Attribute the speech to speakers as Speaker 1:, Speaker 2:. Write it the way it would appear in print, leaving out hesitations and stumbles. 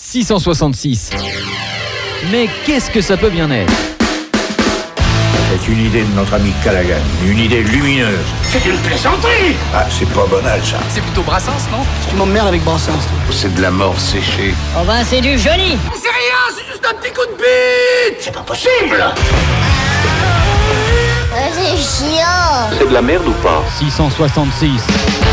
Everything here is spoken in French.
Speaker 1: 666. Mais qu'est-ce que ça peut bien être?
Speaker 2: C'est une idée de notre ami Callaghan, une idée lumineuse.
Speaker 3: C'est une plaisanterie.
Speaker 2: Ah, c'est pas banal, ça.
Speaker 1: C'est plutôt Brassens, non?
Speaker 4: Tu m'emmerdes avec Brassens, toi.
Speaker 2: C'est de la mort séchée.
Speaker 5: Oh ben c'est du joli.
Speaker 3: C'est rien, c'est juste un petit coup de bite. C'est pas possible.
Speaker 5: C'est chiant.
Speaker 6: C'est de la merde ou pas?
Speaker 1: 666.